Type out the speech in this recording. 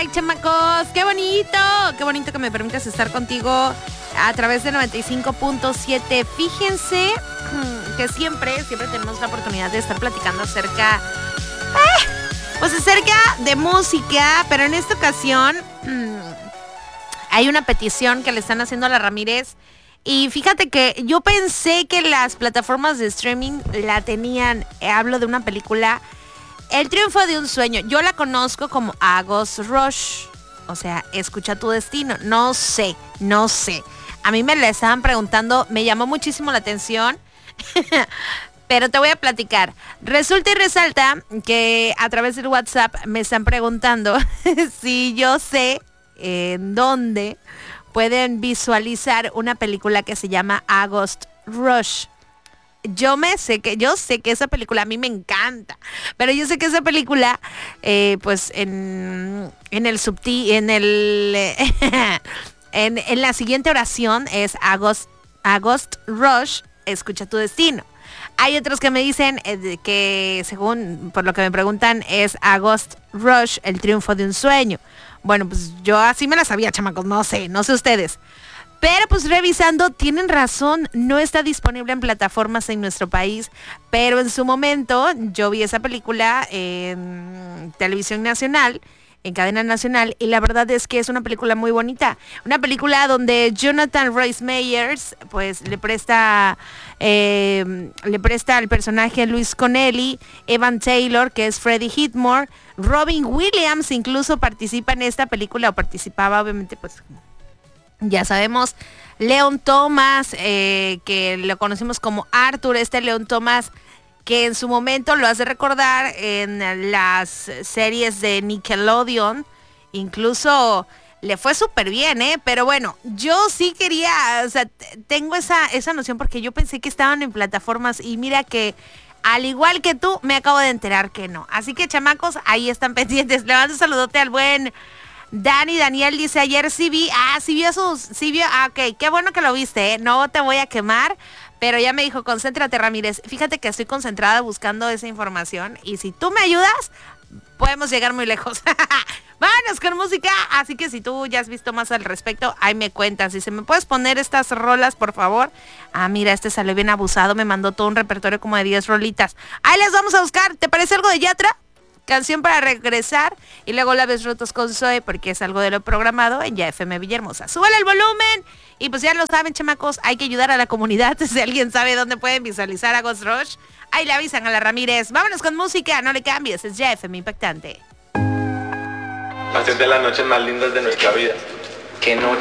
Ay, chamacos, qué bonito que me permitas estar contigo a través de 95.7. Fíjense que siempre tenemos la oportunidad de estar platicando acerca de música, pero en esta ocasión hay una petición que le están haciendo a la Ramírez. Y fíjate que yo pensé que las plataformas de streaming la tenían. Hablo de una película, El triunfo de un sueño. Yo la conozco como August Rush. O sea, Escucha tu destino. No sé. A mí me la estaban preguntando, me llamó muchísimo la atención. Pero te voy a platicar. Resulta y resalta que a través del WhatsApp me están preguntando si yo sé en dónde pueden visualizar una película que se llama August Rush. Yo sé que esa película a mí me encanta, pero yo sé que esa película, pues en la siguiente oración es August Rush, Escucha tu destino. Hay otros que me dicen que, según por lo que me preguntan, es August Rush, El triunfo de un sueño. Bueno, pues yo así me la sabía, chamacos, no sé ustedes. Pero pues revisando, tienen razón, no está disponible en plataformas en nuestro país, pero en su momento yo vi esa película en televisión nacional, en cadena nacional, y la verdad es que es una película muy bonita. Una película donde Jonathan Rhys Meyers pues le presta al personaje Luis Connelly, Evan Taylor, que es Freddie Highmore, Robin Williams incluso participa en esta película, o participaba, obviamente, pues ya sabemos, Leon Thomas, que lo conocemos como Arthur, Leon Thomas, que en su momento lo hace recordar en las series de Nickelodeon, incluso le fue súper bien, pero bueno, yo sí quería, o sea, tengo esa noción porque yo pensé que estaban en plataformas y mira que al igual que tú, me acabo de enterar que no. Así que, chamacos, ahí están pendientes. Le mando un saludote al buen Daniel dice, ayer sí vio, ok, qué bueno que lo viste, no te voy a quemar, pero ya me dijo, concéntrate, Ramírez. Fíjate que estoy concentrada buscando esa información y si tú me ayudas, podemos llegar muy lejos. Vámonos con música, así que si tú ya has visto más al respecto, ahí me cuentas. Si se me puedes poner estas rolas, por favor. Ah, mira, salió bien abusado, me mandó todo un repertorio como de 10 rolitas. Ahí les vamos a buscar, ¿te parece algo de Yatra? Canción para regresar y luego Labios Rotos con Zoe, porque es algo de lo programado en Ya FM Villahermosa. Súbale el volumen y pues ya lo saben, chamacos, hay que ayudar a la comunidad. Si alguien sabe dónde pueden visualizar a Ghost Rush, ahí le avisan a la Ramírez. Vámonos con música, no le cambies, es Ya FM Impactante. Hacer de las noches más lindas de nuestra vida. Que no